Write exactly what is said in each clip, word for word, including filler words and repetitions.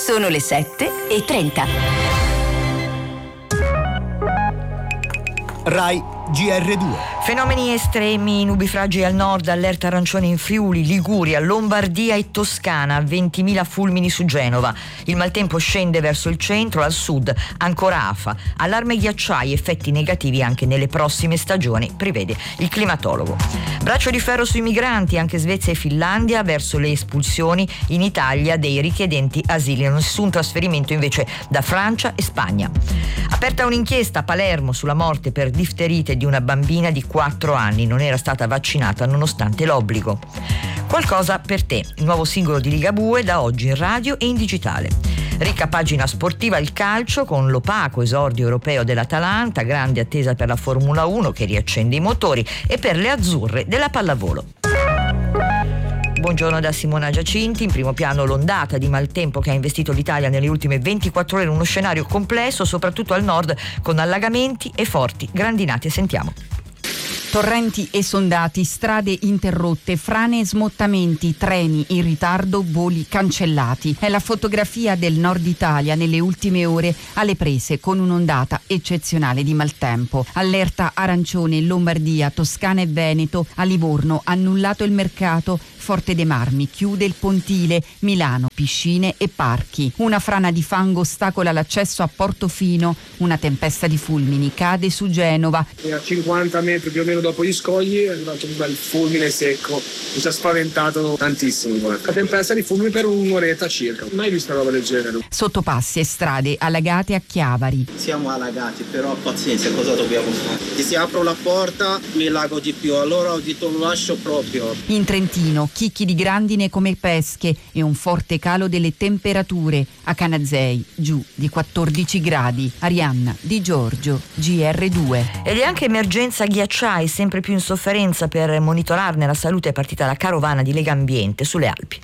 Sono le sette e trenta. Rai G R due. Fenomeni estremi, nubifragi al nord, allerta arancione in Friuli, Liguria, Lombardia e Toscana, ventimila fulmini su Genova. Il maltempo scende verso il centro, al sud ancora afa. Allarme ghiacciai, effetti negativi anche nelle prossime stagioni, prevede il climatologo. Braccio di ferro sui migranti, anche Svezia e Finlandia verso le espulsioni in Italia dei richiedenti asilo. Nessun trasferimento invece da Francia e Spagna. Aperta un'inchiesta a Palermo sulla morte per difterite di una bambina di quattro anni, non era stata vaccinata nonostante l'obbligo. Qualcosa per te, il nuovo singolo di Ligabue da oggi in radio e in digitale. Ricca pagina sportiva il calcio con l'opaco esordio europeo dell'Atalanta, grande attesa per la Formula uno che riaccende i motori e per le azzurre della pallavolo. Buongiorno da Simona Giacinti. In primo piano l'ondata di maltempo che ha investito l'Italia nelle ultime ventiquattro ore, uno scenario complesso soprattutto al nord con allagamenti e forti grandinate. Sentiamo. Torrenti esondati, strade interrotte, frane e smottamenti, treni in ritardo, voli cancellati. È la fotografia del nord Italia nelle ultime ore alle prese con un'ondata eccezionale di maltempo. Allerta arancione in Lombardia, Toscana e Veneto, a Livorno annullato il mercato, Forte dei Marmi chiude il pontile, Milano piscine e parchi. Una frana di fango ostacola l'accesso a Portofino, una tempesta di fulmini cade su Genova. A cinquanta metri più o meno dopo gli scogli è arrivato un bel fulmine secco, mi ci ha spaventato tantissimo. La tempesta di fulmini per un'oretta circa, mai visto una roba del genere. Sottopassi e strade allagate a Chiavari. Siamo allagati, però pazienza, cosa dobbiamo fare? Se apro la porta mi lago di più, allora ho detto lo lascio proprio. In Trentino chicchi di grandine come pesche e un forte calo delle temperature. A Canazei giù di quattordici gradi. Arianna Di Giorgio, G R due. Ed è anche emergenza ghiacciai, sempre più in sofferenza. Per monitorarne la salute è partita la carovana di Legambiente sulle Alpi.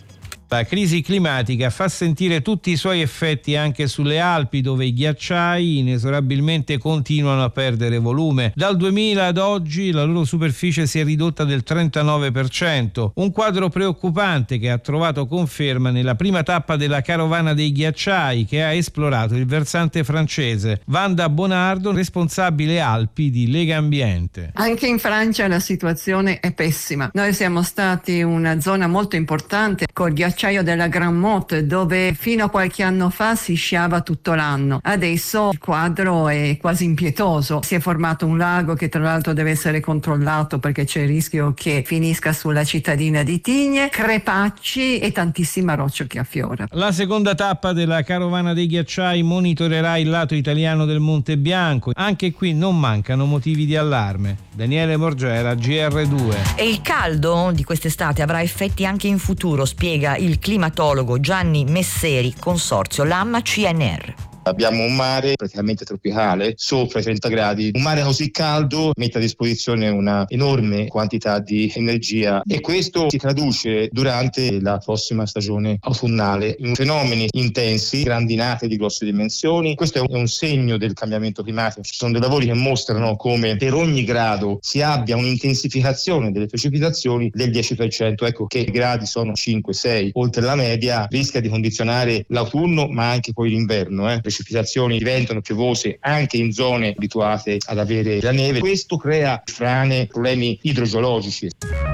La crisi climatica fa sentire tutti i suoi effetti anche sulle Alpi, dove i ghiacciai inesorabilmente continuano a perdere volume. Dal duemila ad oggi la loro superficie si è ridotta del trentanove per cento, un quadro preoccupante che ha trovato conferma nella prima tappa della carovana dei ghiacciai che ha esplorato il versante francese. Wanda Bonardo, responsabile Alpi di Legambiente. Anche in Francia la situazione è pessima. Noi siamo stati una zona molto importante col ghiacciaio della Grand Motte, dove fino a qualche anno fa si sciava tutto l'anno. Adesso il quadro è quasi impietoso. Si è formato un lago che tra l'altro deve essere controllato perché c'è il rischio che finisca sulla cittadina di Tigne, crepacci e tantissima roccia che affiora. La seconda tappa della carovana dei ghiacciai monitorerà il lato italiano del Monte Bianco. Anche qui non mancano motivi di allarme. Daniele Morgera, G R due. E il caldo di quest'estate avrà effetti anche in futuro, spiega il climatologo Gianni Messeri, consorzio Lamma C N R. Abbiamo un mare praticamente tropicale, sopra i trenta gradi. Un mare così caldo mette a disposizione una enorme quantità di energia e questo si traduce durante la prossima stagione autunnale in fenomeni intensi, grandinate di grosse dimensioni. Questo è un segno del cambiamento climatico. Ci sono dei lavori che mostrano come per ogni grado si abbia un'intensificazione delle precipitazioni del dieci per cento. Ecco che i gradi sono cinque sei oltre la media, rischia di condizionare l'autunno ma anche poi l'inverno. Eh. Precipitazioni diventano piovose anche in zone abituate ad avere la neve. Questo crea frane, problemi idrogeologici.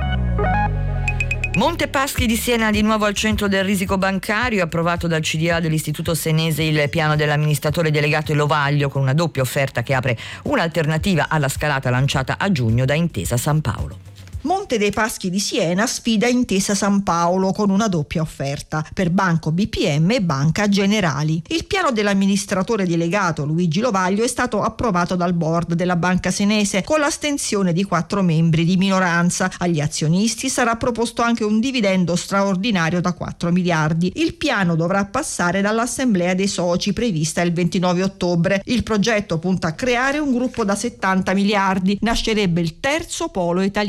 Monte Paschi di Siena di nuovo al centro del risico bancario. Approvato dal C D A dell'Istituto Senese il piano dell'amministratore delegato Lovaglio con una doppia offerta che apre un'alternativa alla scalata lanciata a giugno da Intesa San Paolo. Monte dei Paschi di Siena sfida Intesa San Paolo con una doppia offerta per Banco B P M e Banca Generali. Il piano dell'amministratore delegato Luigi Lovaglio è stato approvato dal board della Banca Senese con l'astensione di quattro membri di minoranza. Agli azionisti sarà proposto anche un dividendo straordinario da quattro miliardi. Il piano dovrà passare dall'assemblea dei soci prevista il ventinove ottobre. Il progetto punta a creare un gruppo da settanta miliardi. Nascerebbe il terzo polo italiano.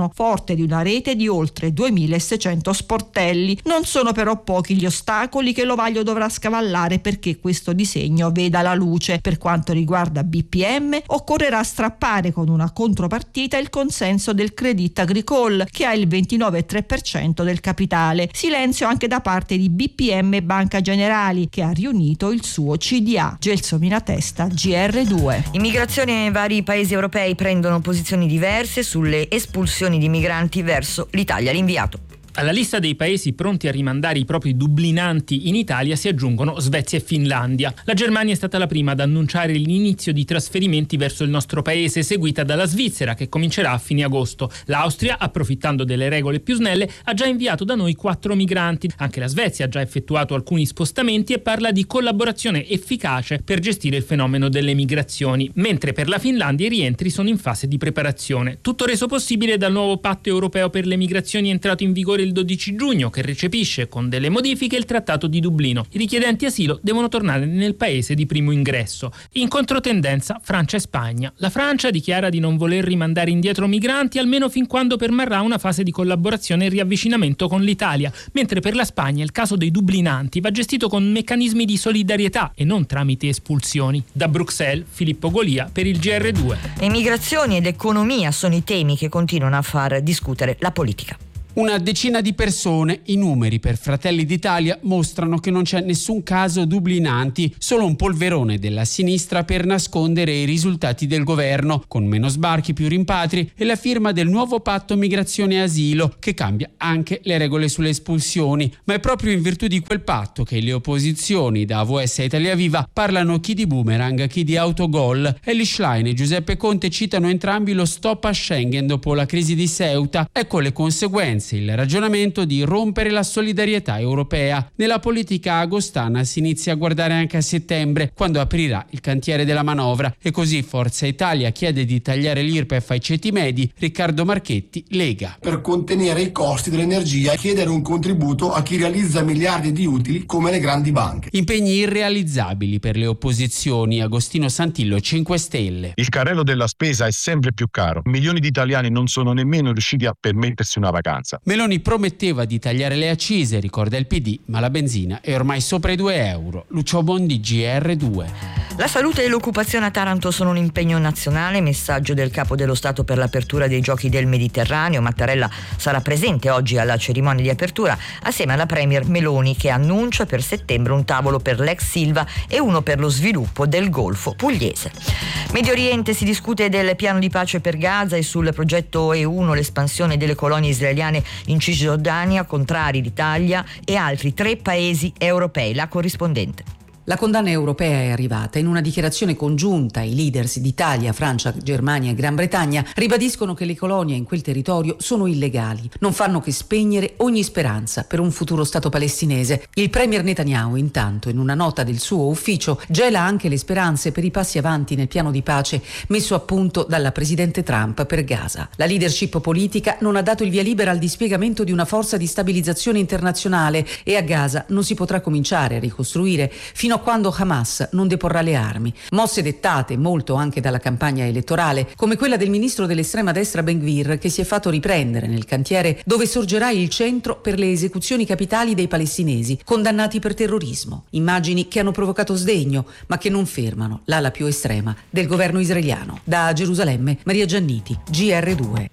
italiano, forte di una rete di oltre duemilaseicento sportelli. Non sono però pochi gli ostacoli che l'Ovaglio dovrà scavallare perché questo disegno veda la luce. Per quanto riguarda B P M, occorrerà strappare con una contropartita il consenso del Crédit Agricole, che ha il ventinove virgola tre per cento del capitale. Silenzio anche da parte di B P M e Banca Generali, che ha riunito il suo C D A. Gelsomina Testa, G R due. Immigrazione e vari paesi europei prendono posizioni diverse sulle espulsioni di migranti verso l'Italia. L'inviato. Alla lista dei paesi pronti a rimandare i propri dublinanti in Italia si aggiungono Svezia e Finlandia. La Germania è stata la prima ad annunciare l'inizio di trasferimenti verso il nostro paese, seguita dalla Svizzera, che comincerà a fine agosto. L'Austria, approfittando delle regole più snelle, ha già inviato da noi quattro migranti. Anche la Svezia ha già effettuato alcuni spostamenti e parla di collaborazione efficace per gestire il fenomeno delle migrazioni, mentre per la Finlandia i rientri sono in fase di preparazione. Tutto reso possibile dal nuovo patto europeo per le migrazioni entrato in vigore il dodici giugno, che recepisce con delle modifiche il Trattato di Dublino. I richiedenti asilo devono tornare nel paese di primo ingresso. In controtendenza Francia e Spagna. La Francia dichiara di non voler rimandare indietro migranti almeno fin quando permarrà una fase di collaborazione e riavvicinamento con l'Italia, mentre per la Spagna il caso dei dublinanti va gestito con meccanismi di solidarietà e non tramite espulsioni. Da Bruxelles, Filippo Golia per il G R due. Immigrazioni ed economia sono i temi che continuano a far discutere la politica. Una decina di persone, i numeri per Fratelli d'Italia mostrano che non c'è nessun caso dublinanti, solo un polverone della sinistra per nascondere i risultati del governo, con meno sbarchi, più rimpatri e la firma del nuovo patto migrazione e asilo, che cambia anche le regole sulle espulsioni. Ma è proprio in virtù di quel patto che le opposizioni, da A V S a Italia Viva, parlano chi di boomerang, chi di autogol. Elly Schlein e Giuseppe Conte citano entrambi lo stop a Schengen dopo la crisi di Ceuta. Ecco le conseguenze, il ragionamento di rompere la solidarietà europea. Nella politica agostana si inizia a guardare anche a settembre, quando aprirà il cantiere della manovra, e così Forza Italia chiede di tagliare l'I R P E F ai ceti medi. Riccardo Marchetti, Lega. Per contenere i costi dell'energia e chiedere un contributo a chi realizza miliardi di utili come le grandi banche. Impegni irrealizzabili per le opposizioni. Agostino Santillo, cinque Stelle. Il carrello della spesa è sempre più caro. Milioni di italiani non sono nemmeno riusciti a permettersi una vacanza. Meloni prometteva di tagliare le accise, ricorda il P D, ma la benzina è ormai sopra i due euro. Lucio Bondi, G R due. La salute e l'occupazione a Taranto sono un impegno nazionale, messaggio del Capo dello Stato per l'apertura dei Giochi del Mediterraneo. Mattarella sarà presente oggi alla cerimonia di apertura assieme alla Premier Meloni, che annuncia per settembre un tavolo per l'ex Silva e uno per lo sviluppo del Golfo pugliese. Medio Oriente, si discute del piano di pace per Gaza e sul progetto E uno, l'espansione delle colonie israeliane in Cisgiordania, contrari l'Italia e altri tre paesi europei. La corrispondente. La condanna europea è arrivata. In una dichiarazione congiunta i leaders d'Italia, Francia, Germania e Gran Bretagna ribadiscono che le colonie in quel territorio sono illegali, non fanno che spegnere ogni speranza per un futuro Stato palestinese. Il premier Netanyahu, intanto, in una nota del suo ufficio, gela anche le speranze per i passi avanti nel piano di pace messo a punto dalla presidente Trump per Gaza. La leadership politica non ha dato il via libera al dispiegamento di una forza di stabilizzazione internazionale e a Gaza non si potrà cominciare a ricostruire fino a quando Hamas non deporrà le armi. Mosse dettate molto anche dalla campagna elettorale, come quella del ministro dell'estrema destra Ben Gvir, che si è fatto riprendere nel cantiere dove sorgerà il centro per le esecuzioni capitali dei palestinesi condannati per terrorismo. Immagini che hanno provocato sdegno, ma che non fermano l'ala più estrema del governo israeliano. Da Gerusalemme, Maria Gianniti, G R due.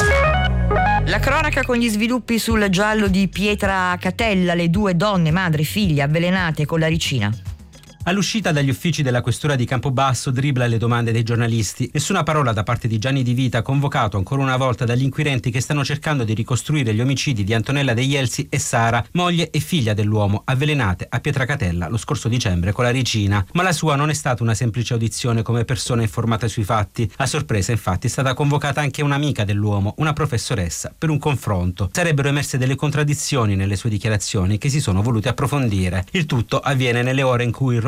La cronaca con gli sviluppi sul giallo di Pietra Catella, le due donne, madre e figlia, avvelenate con la ricina. All'uscita dagli uffici della questura di Campobasso dribbla le domande dei giornalisti. Nessuna parola da parte di Gianni Di Vita, convocato ancora una volta dagli inquirenti che stanno cercando di ricostruire gli omicidi di Antonella De Jelsi e Sara, moglie e figlia dell'uomo, avvelenate a Pietracatella lo scorso dicembre con la ricina. Ma la sua non è stata una semplice audizione come persona informata sui fatti. A sorpresa, infatti, è stata convocata anche un'amica dell'uomo, una professoressa, per un confronto. Sarebbero emerse delle contraddizioni nelle sue dichiarazioni che si sono volute approfondire. Il tutto avviene nelle ore in cui Robert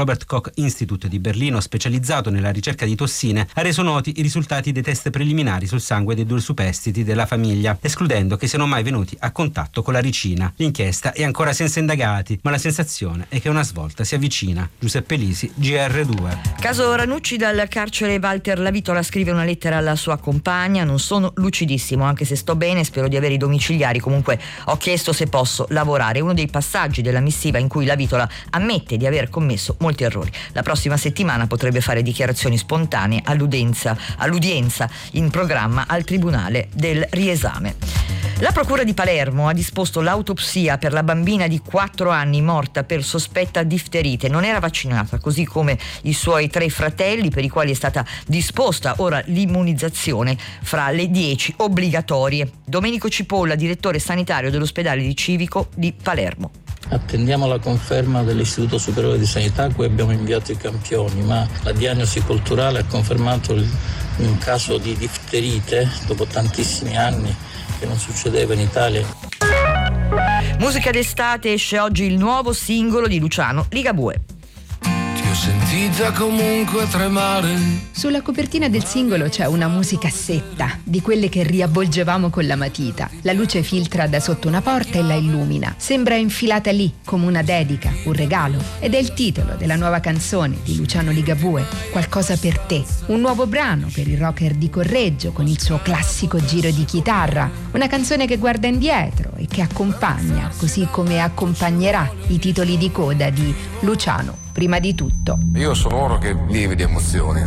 Robert Koch Institute di Berlino, specializzato nella ricerca di tossine, ha reso noti i risultati dei test preliminari sul sangue dei due superstiti della famiglia, escludendo che siano mai venuti a contatto con la ricina. L'inchiesta è ancora senza indagati, ma la sensazione è che una svolta si avvicina. Giuseppe Lisi, G R due. Caso Ranucci, dal carcere Walter Lavitola scrive una lettera alla sua compagna: non sono lucidissimo, anche se sto bene, spero di avere i domiciliari, comunque ho chiesto se posso lavorare. Uno dei passaggi della missiva in cui Lavitola ammette di aver commesso molti errori. La prossima settimana potrebbe fare dichiarazioni spontanee all'udienza, all'udienza in programma al Tribunale del Riesame. La Procura di Palermo ha disposto l'autopsia per la bambina di quattro anni morta per sospetta difterite. Non era vaccinata, così come i suoi tre fratelli, per i quali è stata disposta ora l'immunizzazione fra le dieci obbligatorie. Domenico Cipolla, direttore sanitario dell'ospedale di Civico di Palermo. Attendiamo la conferma dell'Istituto Superiore di Sanità a cui abbiamo inviato i campioni, ma la diagnosi culturale ha confermato il, un caso di difterite dopo tantissimi anni che non succedeva in Italia. Musica d'estate, esce oggi il nuovo singolo di Luciano Ligabue. Ti ho sentita comunque tremare. Sulla copertina del singolo c'è una musicassetta, di quelle che riavvolgevamo con la matita. La luce filtra da sotto una porta e la illumina. Sembra infilata lì, come una dedica, un regalo. Ed è il titolo della nuova canzone di Luciano Ligabue, Qualcosa per te. Un nuovo brano per il rocker di Correggio, con il suo classico giro di chitarra. Una canzone che guarda indietro e che accompagna, così come accompagnerà i titoli di coda di Luciano. Prima di tutto, io sono uno che vive di emozioni.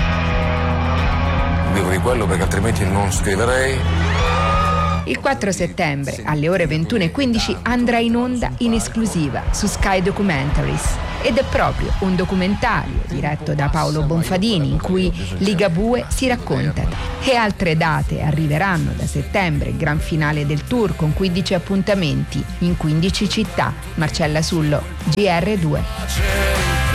Vivo di quello perché altrimenti non scriverei. Il quattro settembre alle ore ventuno e quindici andrà in onda in esclusiva su Sky Documentaries ed è proprio un documentario diretto da Paolo Bonfadini in cui Ligabue si racconta. E altre date arriveranno da settembre, il gran finale del tour con quindici appuntamenti in quindici città. Marcella Sullo, G R due.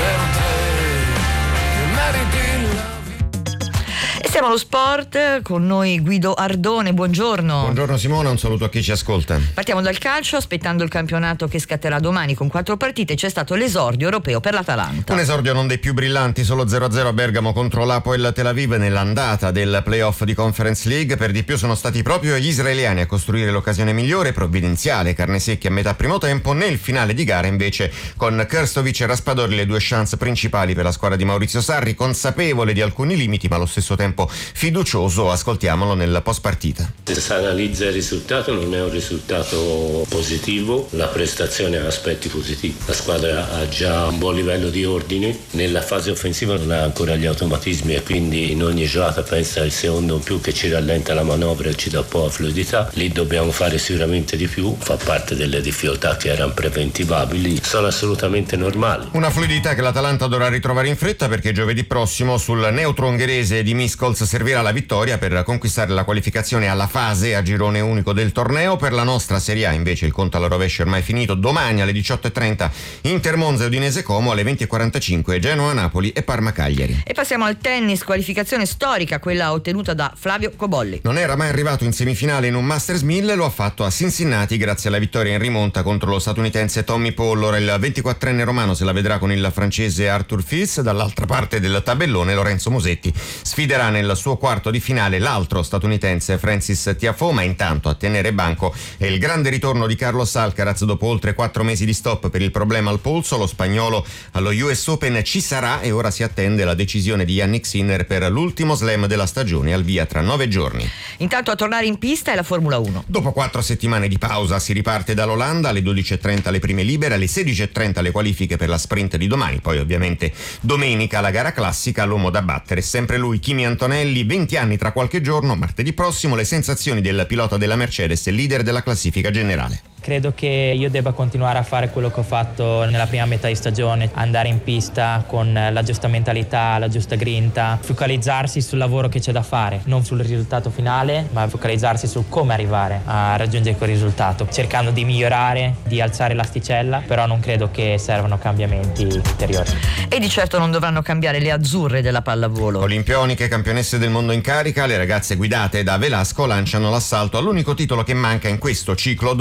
Siamo allo sport, con noi Guido Ardone, buongiorno. Buongiorno Simona, un saluto a chi ci ascolta. Partiamo dal calcio, aspettando il campionato che scatterà domani con quattro partite. C'è stato l'esordio europeo per l'Atalanta. Un esordio non dei più brillanti, solo zero a zero a Bergamo contro l'Hapoel Tel Aviv nell'andata del playoff di Conference League. Per di più sono stati proprio gli israeliani a costruire l'occasione migliore, provvidenziale, carne secchi a metà primo tempo. Nel finale di gara invece con Krstovic e Raspadori le due chance principali per la squadra di Maurizio Sarri, consapevole di alcuni limiti ma allo stesso tempo fiducioso. Ascoltiamolo nel post partita. Se si analizza il risultato, non è un risultato positivo, la prestazione ha aspetti positivi, la squadra ha già un buon livello di ordine, nella fase offensiva non ha ancora gli automatismi e quindi in ogni giocata pensa al secondo in più che ci rallenta la manovra e ci dà un po' di fluidità. Lì dobbiamo fare sicuramente di più, fa parte delle difficoltà che erano preventivabili, sono assolutamente normali. Una fluidità che l'Atalanta dovrà ritrovare in fretta perché giovedì prossimo sul neutro ungherese di Miskolc servirà la vittoria per conquistare la qualificazione alla fase a girone unico del torneo. Per la nostra Serie A invece il conto alla rovescia è ormai finito. Domani alle diciotto e trenta Inter Monza e Udinese Como, alle venti e quarantacinque Genoa Napoli e Parma Cagliari. E passiamo al tennis, qualificazione storica, quella ottenuta da Flavio Cobolli. Non era mai arrivato in semifinale in un Masters mille, lo ha fatto a Cincinnati grazie alla vittoria in rimonta contro lo statunitense Tommy Paul. Ora il ventiquattrenne romano se la vedrà con il francese Arthur Fils. Dall'altra parte del tabellone Lorenzo Musetti sfiderà nel suo quarto di finale l'altro statunitense Francis Tiafoe, ma intanto a tenere banco è il grande ritorno di Carlos Alcaraz dopo oltre quattro mesi di stop per il problema al polso. Lo spagnolo allo U S Open ci sarà e ora si attende la decisione di Yannick Sinner per l'ultimo slam della stagione, al via tra nove giorni. Intanto a tornare in pista è la Formula uno. Dopo quattro settimane di pausa si riparte dall'Olanda, alle dodici e trenta le prime libere, alle sedici e trenta le qualifiche per la sprint di domani, poi ovviamente domenica la gara classica. L'uomo da battere è sempre lui, Kimi Antonelli, venti anni tra qualche giorno, martedì prossimo. Le sensazioni del pilota della Mercedes, leader della classifica generale. Credo che io debba continuare a fare quello che ho fatto nella prima metà di stagione, andare in pista con la giusta mentalità, la giusta grinta, focalizzarsi sul lavoro che c'è da fare, non sul risultato finale, ma focalizzarsi su come arrivare a raggiungere quel risultato, cercando di migliorare, di alzare l'asticella, però non credo che servano cambiamenti ulteriori. E di certo non dovranno cambiare le azzurre della pallavolo. Olimpioniche, campionesse del mondo in carica, le ragazze guidate da Velasco lanciano l'assalto all'unico titolo che manca in questo ciclo d'oro, quello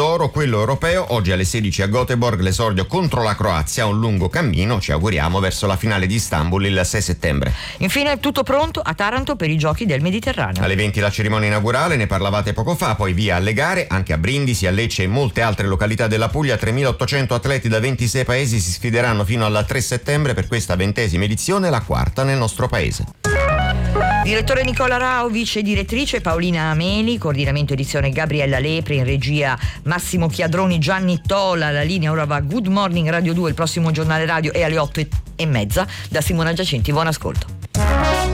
livello europeo. Oggi alle sedici a Göteborg l'esordio contro la Croazia, un lungo cammino, ci auguriamo, verso la finale di Istanbul il sei settembre. Infine è tutto pronto a Taranto per i Giochi del Mediterraneo. Alle venti la cerimonia inaugurale, ne parlavate poco fa, poi via alle gare, anche a Brindisi, a Lecce e in molte altre località della Puglia. tremilaottocento atleti da ventisei paesi si sfideranno fino al tre settembre per questa ventesima edizione, la quarta nel nostro paese. Direttore Nicola Rao, vice direttrice Paolina Ameli, coordinamento edizione Gabriella Lepri, in regia Massimo Chiadroni, Gianni Tola. La linea ora va Good Morning Radio due, il prossimo giornale radio è alle otto e mezza. Da Simona Giacenti, buon ascolto.